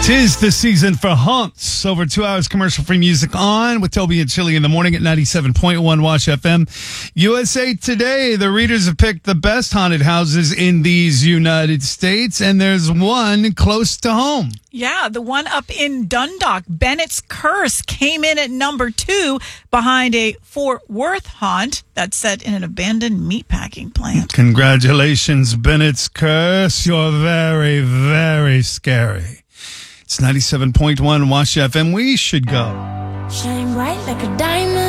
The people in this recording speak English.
'Tis the season for haunts. Over 2 hours commercial-free music on with Toby and Chili in the morning at 97.1 Wash FM. USA Today, the readers have picked the best haunted houses in these United States, and there's one close to home. Yeah, the one up in Dundalk, Bennett's Curse, came in at number 2 behind a Fort Worth haunt that's set in an abandoned meatpacking plant. Congratulations, Bennett's Curse. You're very, very scary. It's 97.1 Wash FM. We should go. Shine bright like a diamond.